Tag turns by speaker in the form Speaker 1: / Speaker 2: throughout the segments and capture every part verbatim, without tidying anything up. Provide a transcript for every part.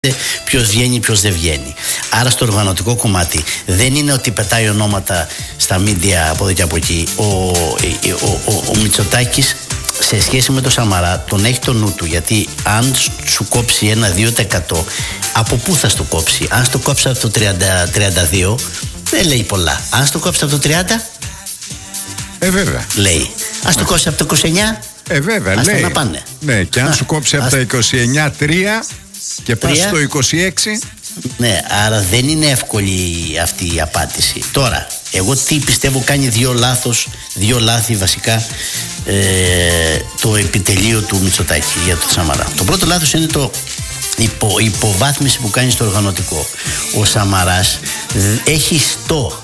Speaker 1: ποιος βγαίνει, ποιος δεν βγαίνει. Άρα στο οργανωτικό κομμάτι δεν είναι ότι πετάει ονόματα στα μίντια από εδώ και από εκεί. Ο, ο, ο, ο, ο Μητσοτάκης σε σχέση με το Σαμαρά τον έχει το νου του, γιατί αν σου κόψει ένα δύο τοις εκατό, από πού θα στο κόψει? Αν στο κόψει από το τριάντα, τριάντα δύο δεν λέει πολλά. Αν στο κόψει από το τριάντα,
Speaker 2: ε βέβαια
Speaker 1: λέει. Αν στο κόψει από το είκοσι εννιά,
Speaker 2: ε βέβαια
Speaker 1: ας
Speaker 2: λέει.
Speaker 1: να πάνε.
Speaker 2: Ναι, και αν σου κόψει από τα είκοσι εννιά τρία και πας στο είκοσι έξι.
Speaker 1: Ναι, άρα δεν είναι εύκολη αυτή η απάντηση. Τώρα, εγώ τι πιστεύω κάνει δύο λάθος, δύο λάθη βασικά ε, το επιτελείο του Μητσοτάκη για το Σαμαρά. Το πρώτο λάθος είναι το υπο, υποβάθμιση που κάνει στο οργανωτικό. Ο Σαμαράς έχει στό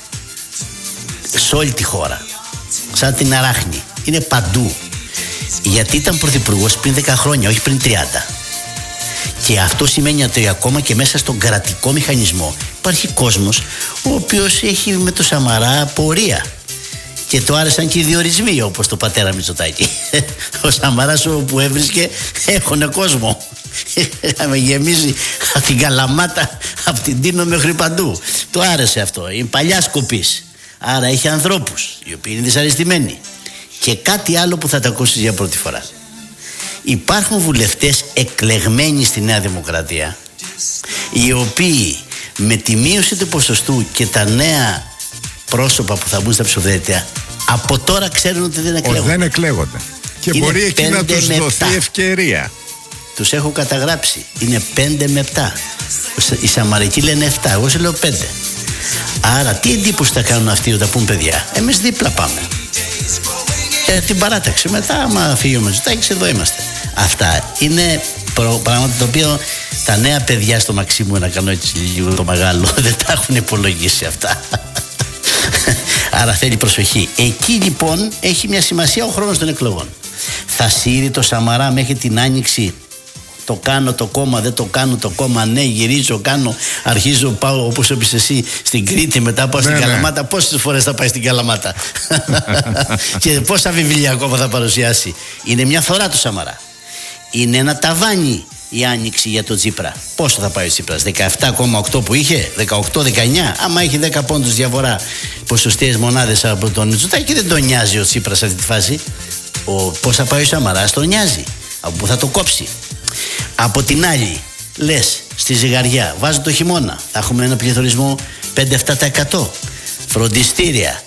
Speaker 1: σε όλη τη χώρα, σαν την αράχνη. Είναι παντού. Γιατί ήταν πρωθυπουργός πριν δέκα χρόνια, όχι πριν τριάντα. Και αυτό σημαίνει ότι ακόμα και μέσα στον κρατικό μηχανισμό υπάρχει κόσμος ο οποίος έχει με το Σαμαρά πορεία. Και το άρεσαν και οι διορισμοί, όπως το πατέρα Μητσοτάκη. Ο Σαμαράς όπου έβρισκε έχωνε κόσμο. Με γεμίζει από την Καλαμάτα, από την Τίνο μέχρι παντού. Το άρεσε αυτό. Είναι παλιά σκοπής. Άρα έχει ανθρώπους οι οποίοι είναι δυσαρεστημένοι. Και κάτι άλλο που θα τα ακούσεις για πρώτη φορά. Υπάρχουν βουλευτές εκλεγμένοι στη Νέα Δημοκρατία, οι οποίοι με τη μείωση του ποσοστού και τα νέα πρόσωπα που θα μπουν στα ψηφοδέλτια από τώρα ξέρουν ότι δεν εκλέγονται.
Speaker 2: Δεν εκλέγονται. Και είναι μπορεί εκεί να τους δοθεί ευκαιρία.
Speaker 1: Τους έχω καταγράψει. Είναι πέντε με επτά. Οι Σαμαρικοί λένε επτά. Εγώ σε λέω πέντε. Άρα τι εντύπωση θα κάνουν αυτοί όταν πούν παιδιά? Εμείς δίπλα πάμε. Ε, την παράταξη. Μετά, άμα φύγει ο Μητσοτάκης, εδώ είμαστε. Αυτά είναι πράγματα τα οποία τα νέα παιδιά στο Μαξίμου, να κάνω έτσι λίγο το μεγάλο, δεν τα έχουν υπολογίσει αυτά. Άρα θέλει προσοχή. Εκεί λοιπόν έχει μια σημασία ο χρόνος των εκλογών. Θα σύρει το Σαμαρά μέχρι την Άνοιξη? Το κάνω το κόμμα, δεν το κάνω το κόμμα, ναι, γυρίζω, κάνω, αρχίζω, πάω όπως είπες εσύ στην Κρήτη, μετά πάω στην ναι, Καλαμάτα. Ναι. Πόσες φορές θα πάει στην Καλαμάτα? Και πόσα βιβλία ακόμα θα παρουσιάσει? Είναι μια φορά το Σαμαρά. Είναι ένα ταβάνι η Άνοιξη για το Τσίπρα. Πόσο θα πάει ο Τσίπρας? δεκαεπτά κόμμα οκτώ που είχε, δεκαοκτώ δεκαεννιά. Άμα έχει δέκα πόντους διαφορά ποσοστιαίες μονάδες από τον Μητσοτάκη, δεν τον νοιάζει ο Τσίπρας σε αυτή τη φάση. Ο, πώς θα πάει ο Σαμαράς τον νοιάζει. Από πού θα το κόψει. Από την άλλη, λες στη ζυγαριά, βάζω το χειμώνα, θα έχουμε ένα πληθωρισμό πέντε με επτά τοις εκατό. Φροντιστήρια,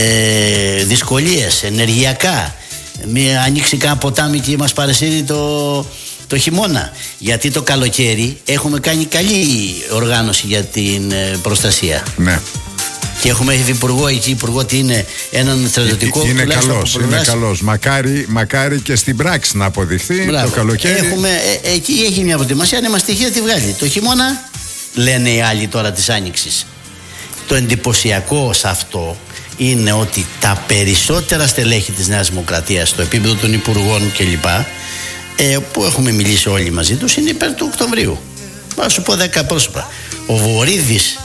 Speaker 1: ε, δυσκολίες, ενεργειακά. Μην ανοίξει κανένα ποτάμι και μας παρεσύρει το, το χειμώνα. Γιατί το καλοκαίρι έχουμε κάνει καλή οργάνωση για την ε, προστασία. Ναι. Και έχουμε υπουργό εκεί, υπουργό τι είναι, έναν στρατιωτικό.
Speaker 2: Είναι καλός, είναι καλός. Μακάρι, μακάρι και στην πράξη να αποδειχθεί. Μπράβο. Το καλοκαίρι.
Speaker 1: Έχουμε, ε, εκεί έχει μια προετοιμασία, αν είμαστε στοιχεία τη βγάλει. Το χειμώνα, λένε οι άλλοι τώρα της Άνοιξης. Το εντυπωσιακό σε αυτό είναι ότι τα περισσότερα στελέχη της Νέας Δημοκρατίας, στο επίπεδο των υπουργών κλπ., ε, που έχουμε μιλήσει όλοι μαζί τους, είναι υπέρ του Οκτωβρίου. Θα σου πω δέκα πρόσωπα. Ο Βορίδης,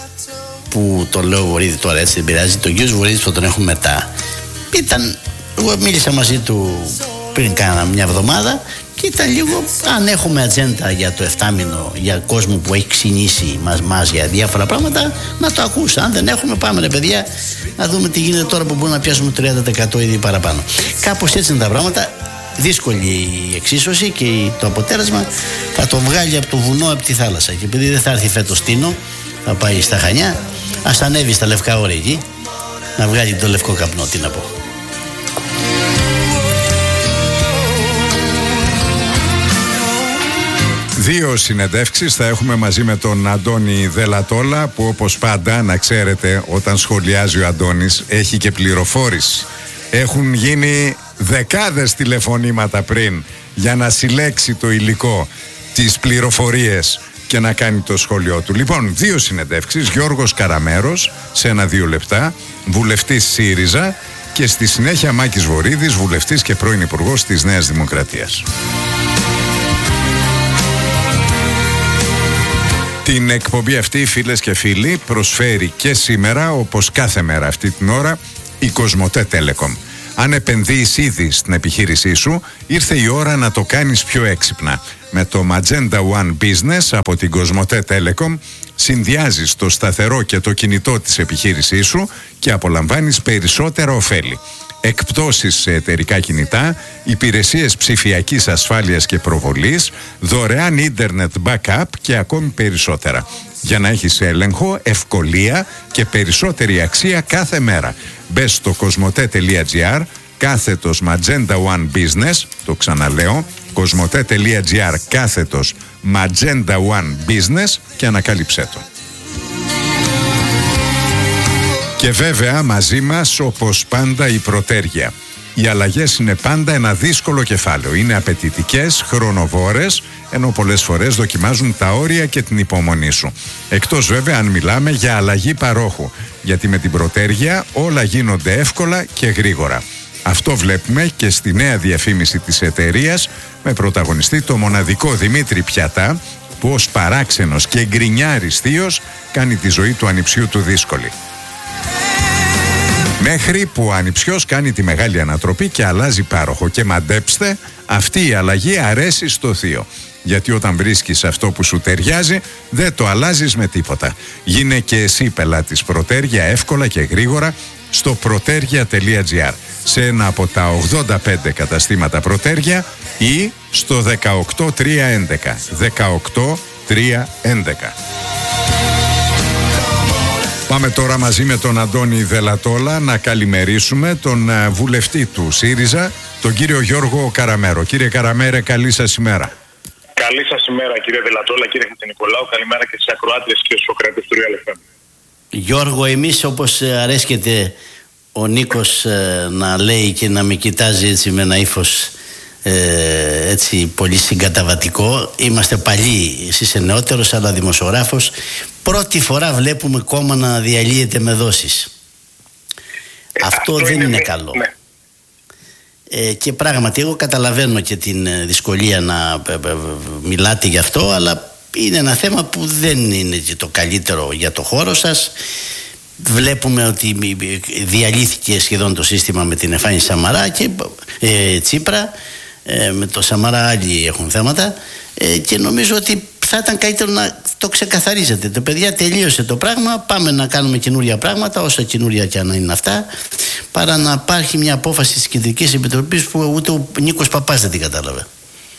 Speaker 1: που τον λέω Βορίδη τώρα έτσι δεν πειράζει, τον κύριο Βορίδη που τον έχουμε μετά, ήταν, εγώ μίλησα μαζί του πριν κάνα μια εβδομάδα και ήταν λίγο, αν έχουμε ατζέντα για το εφτάμινο, για κόσμο που έχει ξυνήσει μας, μας για διάφορα πράγματα, να το ακούσα. Αν δεν έχουμε, πάμε ρε παιδιά να δούμε τι γίνεται τώρα που μπορούμε να πιάσουμε τριάντα τοις εκατό ήδη παραπάνω. Κάπως έτσι είναι τα πράγματα. Δύσκολη η εξίσωση και το αποτέλεσμα θα το βγάλει από το βουνό, από τη θάλασσα. Και επειδή δεν θα έρθει φέτος Τίνο, θα πάει στα Χανιά, ας ανέβει στα Λευκά Όρη εκεί, να βγάλει το λευκό καπνό, τι να πω.
Speaker 2: Δύο συνεντεύξεις θα έχουμε μαζί με τον Αντώνη Δελατόλα, που όπως πάντα, να ξέρετε, όταν σχολιάζει ο Αντώνης έχει και πληροφόρηση. Έχουν γίνει δεκάδες τηλεφωνήματα πριν για να συλλέξει το υλικό, τις πληροφορίες και να κάνει το σχόλιο του. Λοιπόν, δύο συνεντεύξεις. Γιώργος Καραμέρος σε ένα-δύο λεπτά, βουλευτής ΣΥΡΙΖΑ, και στη συνέχεια Μάκης Βορίδης, βουλευτής και πρώην υπουργός της Νέας Δημοκρατίας. Την εκπομπή αυτή, φίλες και φίλοι, προσφέρει και σήμερα, όπως κάθε μέρα αυτή την ώρα, η Κοσμοτέ Telecom. Αν επενδύεις ήδη στην επιχείρησή σου, ήρθε η ώρα να το κάνεις πιο έξυπνα. Με το Magenta One Business από την Κοσμοτέ Telecom συνδυάζεις το σταθερό και το κινητό της επιχείρησής σου και απολαμβάνεις περισσότερα ωφέλη. Εκπτώσεις σε εταιρικά κινητά, υπηρεσίες ψηφιακής ασφάλειας και προβολής, δωρεάν ίντερνετ backup και ακόμη περισσότερα. Για να έχεις έλεγχο, ευκολία και περισσότερη αξία κάθε μέρα. Μπες στο κοσμοτέ.gr κάθετος Magenta One Business, το ξαναλέω, κοσμοτέ.gr κάθετος Magenta One Business και ανακάλυψέ το. Και βέβαια μαζί μας όπως πάντα η Πρωτέργεια. Οι αλλαγές είναι πάντα ένα δύσκολο κεφάλαιο. Είναι απαιτητικές, χρονοβόρες, ενώ πολλές φορές δοκιμάζουν τα όρια και την υπομονή σου. Εκτός βέβαια αν μιλάμε για αλλαγή παρόχου, γιατί με την Πρωτέργεια όλα γίνονται εύκολα και γρήγορα. Αυτό βλέπουμε και στη νέα διαφήμιση της εταιρείας με πρωταγωνιστή το μοναδικό Δημήτρη Πιατά, που ως παράξενος και γκρινιάρης θείος κάνει τη ζωή του ανιψιού του δύσκολη. Μέχρι που ο ανιψιός κάνει τη μεγάλη ανατροπή και αλλάζει πάροχο. Και μαντέψτε, αυτή η αλλαγή αρέσει στο θείο. Γιατί όταν βρίσκεις αυτό που σου ταιριάζει, δεν το αλλάζεις με τίποτα. Γίνε και εσύ πελάτης Πρωτέργεια εύκολα και γρήγορα στο πρωτέργεια.gr, σε ένα από τα ογδόντα πέντε καταστήματα Πρωτέργεια ή στο δεκαοκτώ τριακόσια έντεκα. δεκαοκτώ τριακόσια έντεκα. Πάμε τώρα μαζί με τον Αντώνη Δελατόλα να καλημερίσουμε τον βουλευτή του ΣΥΡΙΖΑ, τον κύριο Γιώργο Καραμέρο. Κύριε Καραμέρε, καλή σας ημέρα.
Speaker 3: Καλή σας ημέρα κύριε Δελατόλα, κύριε Χατζηνικολάου. Καλημέρα και στις ακροάτριες και στους ακροατές του Real εφ εμ.
Speaker 1: Γιώργο, εμείς όπως αρέσκεται ο Νίκος να λέει και να με κοιτάζει έτσι με ένα ύφος ε, έτσι πολύ συγκαταβατικό, είμαστε παλιοί, εσύ είσαι νεότερος αλλά δημοσιογράφος, πρώτη φορά βλέπουμε κόμμα να διαλύεται με δόσεις. ε, αυτό, αυτό δεν είναι, είναι καλό. Ναι. Ε, και πράγματι εγώ καταλαβαίνω και την δυσκολία να ε, ε, μιλάτε γι' αυτό, αλλά είναι ένα θέμα που δεν είναι και το καλύτερο για το χώρο σας. Βλέπουμε ότι διαλύθηκε σχεδόν το σύστημα με την εμφάνιση Σαμαρά και ε, Τσίπρα. Ε, με το Σαμαρά άλλοι έχουν θέματα ε, και νομίζω ότι θα ήταν καλύτερο να το ξεκαθαρίζετε. Το παιδιά τελείωσε το πράγμα, πάμε να κάνουμε καινούρια πράγματα, όσα καινούρια και αν είναι αυτά, παρά να υπάρχει μια απόφαση της Κεντρικής Επιτροπής που ούτε ο Νίκος Παπάς δεν την κατάλαβε.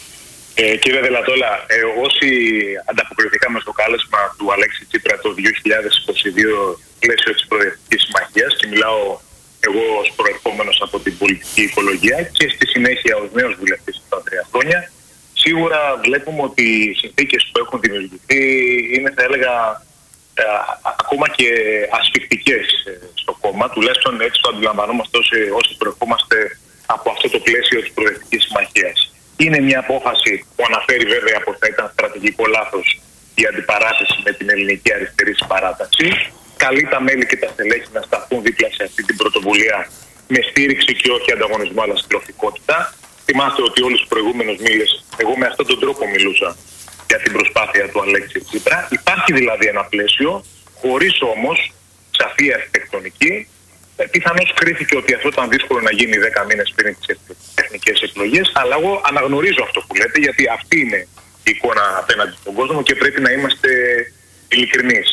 Speaker 3: Ε, κύριε Δελατόλα, ε, όσοι ανταποκριθήκαμε στο κάλεσμα του Αλέξη Τσίπρα το δύο χιλιάδες είκοσι δύο πλαίσιο της Προεδρικής Συμμαχίας, και μιλάω εγώ ως προερχόμενος από την πολιτική οικολογία και στη συνέχεια ως νέος βουλευτής τα τρία χρόνια, σίγουρα βλέπουμε ότι οι συνθήκες που έχουν δημιουργηθεί είναι, θα έλεγα, ε, ακόμα και ασφικτικές στο κόμμα, τουλάχιστον έτσι το αντιλαμβανόμαστε όσοι, όσοι προερχόμαστε από αυτό το πλαίσιο της Προεδρικής Συμμαχίας. Είναι μια απόφαση που αναφέρει βέβαια πως θα ήταν στρατηγικό λάθος η αντιπαράθεση με την ελληνική αριστερή συμπαράταξη. Καλεί τα μέλη και τα στελέχη να σταθούν δίπλα σε αυτή την πρωτοβουλία με στήριξη και όχι ανταγωνισμό, αλλά συντροφικότητα. Θυμάστε ότι όλους τους προηγούμενους μήνες εγώ με αυτόν τον τρόπο μιλούσα για την προσπάθεια του Αλέξη Τσίπρα. Υπάρχει δηλαδή ένα πλαίσιο, χωρίς όμως σαφή αρχιτεκτονική. Πιθανώς κρίθηκε ότι αυτό ήταν δύσκολο να γίνει δέκα μήνες πριν τις εθνικές εκλογές, αλλά εγώ αναγνωρίζω αυτό που λέτε, γιατί αυτή είναι η εικόνα απέναντι στον κόσμο και πρέπει να είμαστε ειλικρινείς.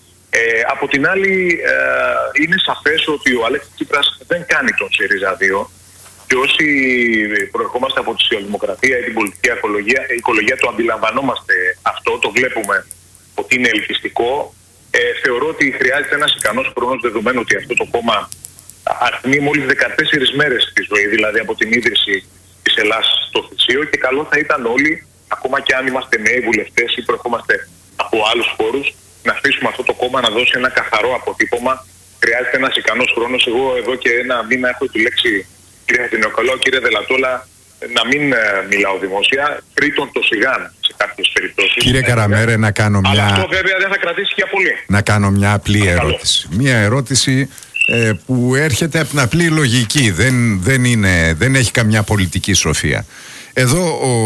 Speaker 3: Ε, από την άλλη, ε, είναι σαφές ότι ο Αλέξης Τσίπρας δεν κάνει τον ΣΥΡΙΖΑ δύο και όσοι προερχόμαστε από τη σοσιαλδημοκρατία ή την πολιτική οικολογία, η οικολογία το αντιλαμβανόμαστε αυτό, το βλέπουμε ότι είναι ελκυστικό. Ε, θεωρώ ότι χρειάζεται ένας ικανός χρόνος, δεδομένου ότι αυτό το κόμμα αρνεί μόλις δεκατέσσερις μέρες στη ζωή, δηλαδή από την ίδρυση της Ελλάς στο Θησίο, και καλό θα ήταν όλοι, ακόμα και αν είμαστε νέοι βουλευτές ή προερχόμαστε από άλλους χώρους, να αφήσουμε αυτό το κόμμα να δώσει ένα καθαρό αποτύπωμα. Χρειάζεται ένας ικανός χρόνος. Εγώ εδώ και ένα μήνα έχω επιλέξει, κύριε Χατζηνικολάου, κύριε Δελατόλα, να μην uh, μιλάω δημόσια. Τρίτον, το σιγάν σε κάποιες περιπτώσεις. Κύριε
Speaker 2: Καραμέρε, να κάνω μια.
Speaker 3: Αλλά αυτό βέβαια δεν θα κρατήσει για πολύ.
Speaker 2: Να κάνω μια απλή ερώτηση. Μια ερώτηση ε, που έρχεται από την απλή λογική. Δεν, δεν, είναι, δεν έχει καμιά πολιτική σοφία. Εδώ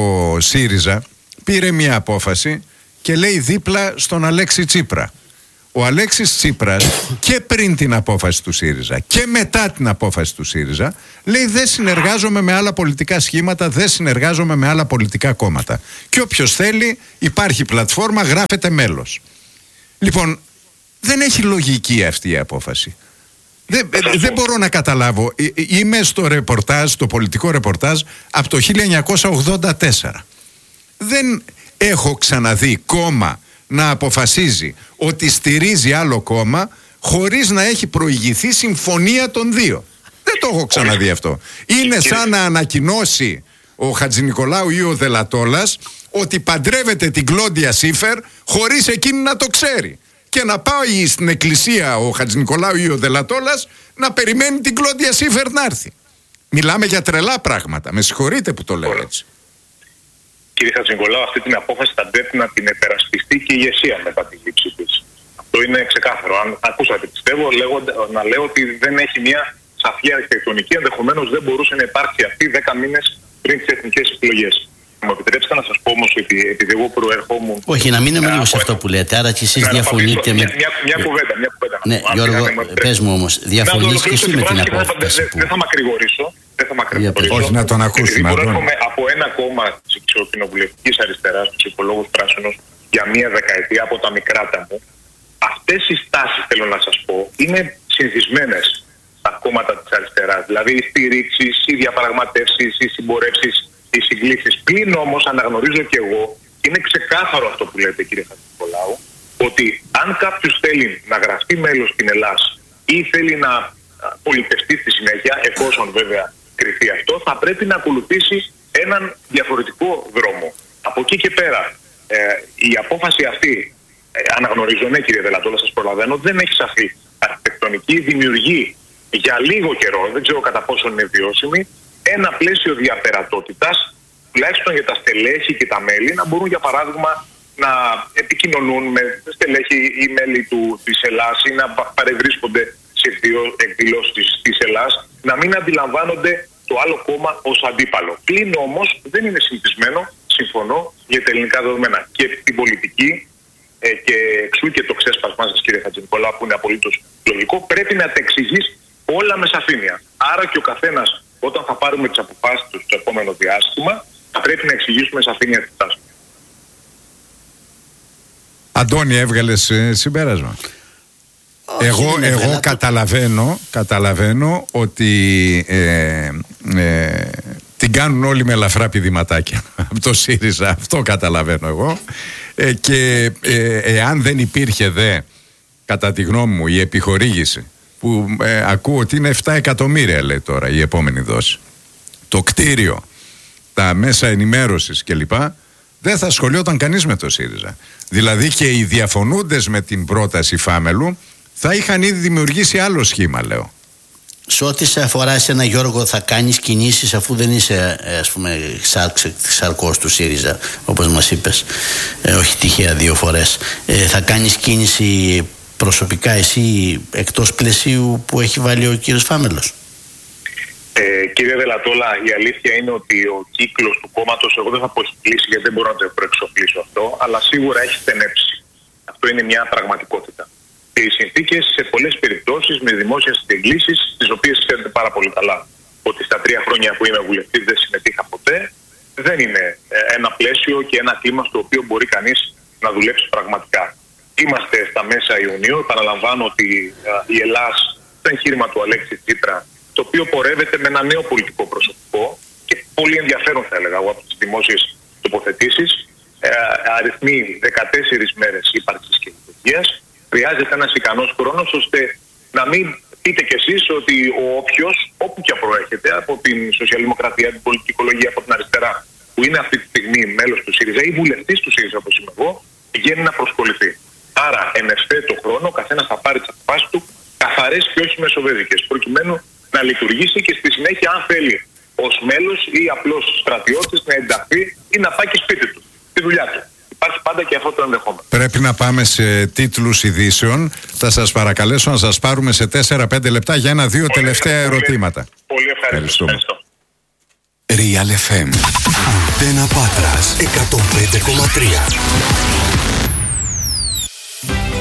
Speaker 2: ο ΣΥΡΙΖΑ πήρε μια απόφαση και λέει δίπλα στον Αλέξη Τσίπρα ο Αλέξης Τσίπρας και πριν την απόφαση του ΣΥΡΙΖΑ και μετά την απόφαση του ΣΥΡΙΖΑ λέει δεν συνεργάζομαι με άλλα πολιτικά σχήματα, δεν συνεργάζομαι με άλλα πολιτικά κόμματα. Και όποιος θέλει υπάρχει πλατφόρμα, γράφεται μέλος. Λοιπόν, δεν έχει λογική αυτή η απόφαση. Δεν, δεν μπορώ να καταλάβω. Είμαι στο ρεπορτάζ, στο πολιτικό ρεπορτάζ από το χίλια εννιακόσια ογδόντα τέσσερα. Δεν έχω ξαναδεί κόμμα να αποφασίζει ότι στηρίζει άλλο κόμμα χωρίς να έχει προηγηθεί συμφωνία των δύο. Δεν το έχω ξαναδεί αυτό. Είναι σαν να ανακοινώσει ο Χατζηνικολάου ή ο Δελατόλας ότι παντρεύεται την Κλόντια Σίφερ χωρίς εκείνη να το ξέρει. Και να πάει στην εκκλησία ο Χατζηνικολάου ή ο Δελατόλας να περιμένει την Κλόντια Σίφερ να έρθει. Μιλάμε για τρελά πράγματα. Με συγχωρείτε που το λέω έτσι.
Speaker 3: Κύριε Χατζηνικολάου, αυτή την απόφαση θα πρέπει να την επερασπιστεί και η ηγεσία μετά τη λήψη της. Αυτό είναι ξεκάθαρο. Αν ακούσατε, πιστεύω, λέγοντα, να λέω ότι δεν έχει μια σαφή αρχιτεκτονική, ενδεχομένως δεν μπορούσε να υπάρξει αυτή δέκα μήνες πριν τις εθνικές εκλογές. Μου επιτρέψτε να σας πω όμως ότι επειδή εγώ προερχόμουν.
Speaker 1: Όχι, να μείνουμε λίγο σε αυτό που λέτε. Άρα και εσείς διαφωνείτε με.
Speaker 3: Μια, μια, μια κουβέντα, μια κουβέντα.
Speaker 1: Ναι, Γιώργο, πες μου όμως, διαφωνείς και εσύ με την απόφαση.
Speaker 3: Δεν θα μακρηγορήσω. Δεν θα μακρηγορήσω.
Speaker 2: Όχι, να τον ακούσουμε.
Speaker 3: Προέρχομαι από ένα κόμμα της κοινοβουλευτικής αριστεράς, τους Οικολόγους Πράσινους, για μία δεκαετία από τα μικράτα μου. Αυτές οι στάσεις, θέλω να σας πω, είναι συνηθισμένες στα κόμματα της αριστεράς. Δηλαδή οι στηρίξεις, οι διαπραγματεύσεις, οι συμπορεύσεις, οι συγκλήσεις. Πλην όμως αναγνωρίζω και εγώ, είναι ξεκάθαρο αυτό που λέτε, κύριε Χατζηνικολάου, ότι αν κάποιος θέλει να γραφτεί μέλος στην Ελλάδα ή θέλει να πολιτευτεί στη συνέχεια, εφόσον βέβαια κριθεί αυτό, θα πρέπει να ακολουθήσει έναν διαφορετικό δρόμο. Από εκεί και πέρα, ε, η απόφαση αυτή, ε, αναγνωρίζω, ναι κύριε Δελατόλα, σας προλαβαίνω, δεν έχει σαφή αρχιτεκτονική, δημιουργεί για λίγο καιρό, δεν ξέρω κατά πόσο είναι βιώσιμη, ένα πλαίσιο διαπερατότητας, τουλάχιστον για τα στελέχη και τα μέλη, να μπορούν για παράδειγμα να επικοινωνούν με στελέχη ή μέλη του, της Ελλάς ή να παρευρίσκονται σε εκδηλώσεις της Ελλάς, να μην αντιλαμβάνονται το άλλο κόμμα ως αντίπαλο. Πλην όμως δεν είναι συνηθισμένο, συμφωνώ, για τα ελληνικά δεδομένα. Και την πολιτική ε, και εξού και το ξέσπασμά σας κύριε Χατζηνικολάου, που είναι απολύτως λογικό, πρέπει να τα εξηγείς όλα με σαφήνεια. Άρα και ο καθένας, όταν θα πάρουμε τις αποφάσεις του στο επόμενο διάστημα, θα πρέπει να εξηγήσουμε σαφήνεια τη τάση.
Speaker 2: Αντώνη, έβγαλες ε, συμπέρασμα. Oh, εγώ εγώ καταλαβαίνω, καταλαβαίνω ότι ε, ε, την κάνουν όλοι με ελαφρά πηδηματάκια από το ΣΥΡΙΖΑ. Αυτό καταλαβαίνω εγώ. Ε, και ε, εάν δεν υπήρχε δε, κατά τη γνώμη μου, η επιχορήγηση που ε, ακούω ότι είναι επτά εκατομμύρια λέει τώρα η επόμενη δόση, το κτίριο, τα μέσα ενημέρωσης κλπ, δεν θα ασχολιόταν κανείς με το ΣΥΡΙΖΑ. Δηλαδή και οι διαφωνούντες με την πρόταση Φάμελου θα είχαν ήδη δημιουργήσει άλλο σχήμα, λέω.
Speaker 1: Σε ό,τι σε αφορά εσένα, Γιώργο, θα κάνεις κινήσεις αφού δεν είσαι, ας πούμε, σαρκός του ΣΥΡΙΖΑ, όπως μας είπες, ε, όχι τυχαία δύο φορές. Ε, θα κάνεις κίνηση προσωπικά εσύ εκτός πλαισίου που έχει βάλει ο κύριος Φάμελος?
Speaker 3: Ε, κύριε Δελατόλα, η αλήθεια είναι ότι ο κύκλος του κόμματος, εγώ δεν θα πω έχει κλείσει γιατί δεν μπορώ να το προεξοφλήσω αυτό, αλλά σίγουρα έχει στενέψει. Αυτό είναι μια πραγματικότητα. Και οι συνθήκες σε πολλές περιπτώσεις με δημόσιες συγκλήσεις, τις οποίες ξέρετε πάρα πολύ καλά ότι στα τρία χρόνια που είμαι βουλευτής δεν συμμετείχα ποτέ, δεν είναι ένα πλαίσιο και ένα κλίμα στο οποίο μπορεί κανείς να δουλέψει πραγματικά. Είμαστε στα μέσα Ιουνίου. Επαναλαμβάνω ότι η Ελλάδα, το εγχείρημα του Αλέξη Τσίπρα, το οποίο πορεύεται με ένα νέο πολιτικό προσωπικό και πολύ ενδιαφέρον θα έλεγα εγώ από τις δημόσιες τοποθετήσεις, ε, αριθμεί δεκατέσσερις μέρες ύπαρξης και λειτουργίας. Χρειάζεται ένας ικανός χρόνος ώστε να μην πείτε κι εσείς ότι ο όποιος, όπου και προέρχεται, από την σοσιαλδημοκρατία, την πολιτικολογία, από την αριστερά, που είναι αυτή τη στιγμή μέλος του ΣΥΡΙΖΑ ή βουλευτής του ΣΥΡΙΖΑ όπως είμαι εγώ, πηγαίνει να προσκοληθεί. Άρα, εν ευθέτω χρόνο, ο καθένας θα πάρει τις αποφάσεις του καθαρές και όχι μεσοβέδικες, προκειμένου να λειτουργήσει και στη συνέχεια, αν θέλει, ως μέλος ή απλώς στρατιώτης να ενταχθεί ή να πάει και σπίτι του, τη δουλειά του. Υπάρχει πάντα και αυτό το ενδεχόμενο.
Speaker 2: Πρέπει να πάμε σε τίτλους ειδήσεων. Θα σας παρακαλέσω να σας πάρουμε σε τέσσερα πέντε λεπτά για ένα-δύο τελευταία
Speaker 3: πολύ,
Speaker 2: ερωτήματα.
Speaker 3: Πολύ ευχαριστώ. ευχαριστώ.
Speaker 4: Real εφ εμ. Αντένα Πάτρας εκατόν πέντε κόμμα τρία.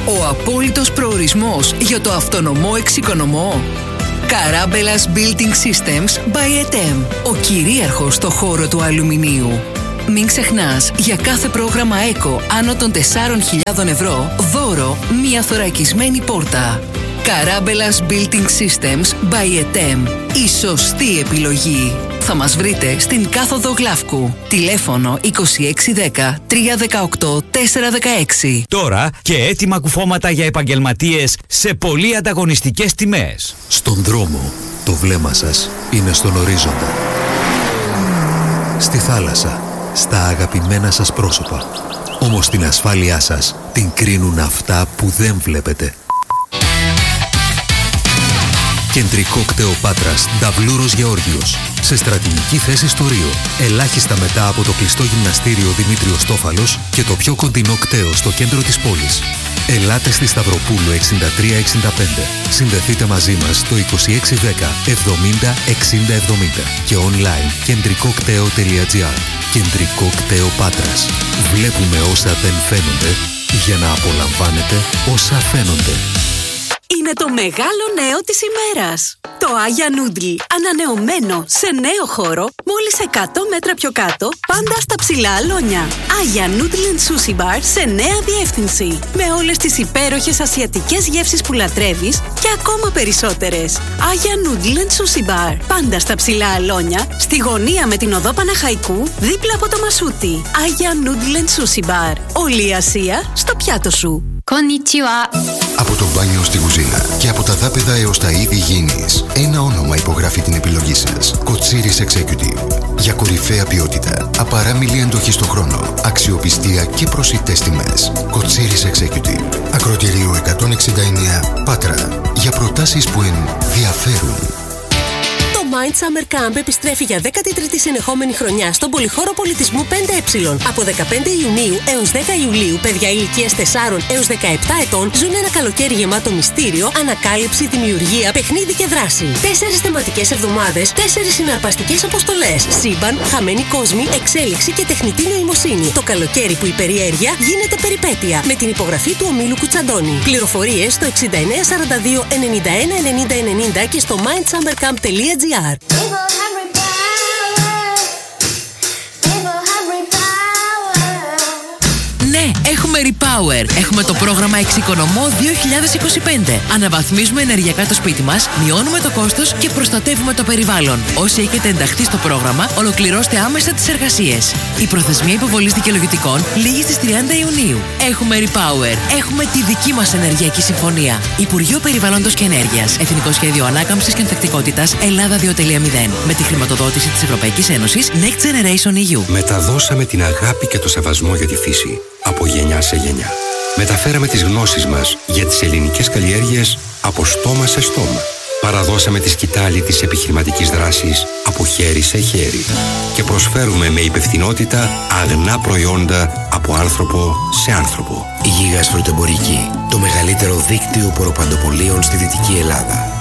Speaker 5: Ο απόλυτος προορισμός για το αυτονομό εξοικονομό. Καράμπελας Building Systems by ΕΤΕΜ. Ο κυρίαρχος στο χώρο του αλουμινίου. Μην ξεχνάς, για κάθε πρόγραμμα ΕΚΟ άνω των τεσσάρων χιλιάδων ευρώ, δώρο μία θωρακισμένη πόρτα. Καράμπελας Building Systems by ΕΤΕΜ. Η σωστή επιλογή. Θα μας βρείτε στην κάθοδο Γλαύκου. Τηλέφωνο είκοσι έξι δέκα τρία δεκαοκτώ τέσσερα δεκαέξι.
Speaker 6: Τώρα και έτοιμα κουφώματα για επαγγελματίες σε πολύ ανταγωνιστικές τιμές.
Speaker 7: Στον δρόμο, το βλέμμα σας είναι στον ορίζοντα. Στη θάλασσα, στα αγαπημένα σας πρόσωπα. Όμως την ασφάλειά σας την κρίνουν αυτά που δεν βλέπετε. Κεντρικό κτέο Πάτρας, Νταβλούρος Γεώργιος. Σε στρατηγική θέση στο Ρίο. Ελάχιστα μετά από το κλειστό γυμναστήριο Δημήτριος Τόφαλος και το πιο κοντινό κτέο στο κέντρο της πόλης. Ελάτε στη Σταυροπούλου εξήντα τρία εξήντα πέντε. Συνδεθείτε μαζί μας στο είκοσι έξι δέκα εβδομήντα εξήντα εβδομήντα και online κεντρικοκτέο τελεία τζι άρ. Κεντρικό κτέο Πάτρας. Βλέπουμε όσα δεν φαίνονται για να απολαμβάνετε όσα φαίνονται.
Speaker 8: Είναι το μεγάλο νέο της ημέρας. Το Άγια Νούντλ, ανανεωμένο σε νέο χώρο, μόλις εκατό μέτρα πιο κάτω, πάντα στα ψηλά αλόνια. Άγια Νούντλ and Sushi Bar σε νέα διεύθυνση. Με όλες τις υπέροχες ασιατικές γεύσεις που λατρεύεις και ακόμα περισσότερες. Άγια Νούντλ and Sushi Bar, πάντα στα ψηλά αλόνια, στη γωνία με την οδό Παναχαϊκού, δίπλα από το Μασούτι. Άγια Νούντλ and Sushi Bar. Όλη η Ασία στο πιάτο σου.
Speaker 9: Από το μπάνιο στην κουζίνα και από τα δάπεδα έως τα είδη υγιεινής, ένα όνομα υπογράφει την επιλογή σας. Κοτσίρις Executive. Για κορυφαία ποιότητα, απαράμιλη εντοχή στο χρόνο, αξιοπιστία και προσιτές τιμές. Κοτσίρις Executive. Ακροτηρίου εκατόν εξήντα εννέα Πάτρα. Για προτάσεις που ενδιαφέρουν.
Speaker 8: Το Mind Summer Camp επιστρέφει για δέκατη τρίτη συνεχόμενη χρονιά στον Πολυχώρο Πολιτισμού πέντε ε. Από δεκαπέντε Ιουνίου έως δέκα Ιουλίου, παιδιά ηλικίας τεσσάρων έως δεκαεπτά ετών ζουν ένα καλοκαίρι γεμάτο μυστήριο, ανακάλυψη, δημιουργία, παιχνίδι και δράση. Τέσσερις θεματικές εβδομάδες, τέσσερις συναρπαστικές αποστολές. Σύμπαν, χαμένοι κόσμοι, εξέλιξη και τεχνητή νοημοσύνη. Το καλοκαίρι που η περιέργεια γίνεται περιπέτεια. Με την υπογραφή του ομίλου Κουτσαντώνη. Πληροφορίες στο εξήντα εννέα σαράντα δύο ενενήντα ένα ενενήντα ενενήντα και στο mind summer camp τελεία τζι άρ.
Speaker 5: Ναι, έχουμε Repower. Έχουμε το πρόγραμμα Εξοικονομώ δύο χιλιάδες είκοσι πέντε. Αναβαθμίζουμε ενεργειακά το σπίτι μας, μειώνουμε το κόστος και προστατεύουμε το περιβάλλον. Όσοι έχετε ενταχθεί στο πρόγραμμα, ολοκληρώστε άμεσα τις εργασίες. Η προθεσμία υποβολής δικαιολογητικών λήγει στις τριάντα Ιουνίου. Έχουμε Repower. Έχουμε τη δική μας ενεργειακή συμφωνία. Υπουργείο Περιβάλλοντος και Ενέργειας. Εθνικό Σχέδιο Ανάκαμψης και Ανθεκτικότητας Ελλάδα δύο κόμμα μηδέν. Με τη χρηματοδότηση της Ευρωπαϊκής Ένωσης Next Generation ι γιου.
Speaker 10: Μεταδώσαμε την αγάπη και το σεβασμό για τη φύση. Από γενιά σε γενιά. Μεταφέραμε τις γνώσεις μας για τις ελληνικές καλλιέργειες από στόμα σε στόμα. Παραδώσαμε τη σκητάλη της επιχειρηματικής δράσης από χέρι σε χέρι. Και προσφέρουμε με υπευθυνότητα αγνά προϊόντα από άνθρωπο σε άνθρωπο.
Speaker 11: Η Γίγας Φρουτεμπορική, το μεγαλύτερο δίκτυο ποροπαντοπολίων στη Δυτική Ελλάδα.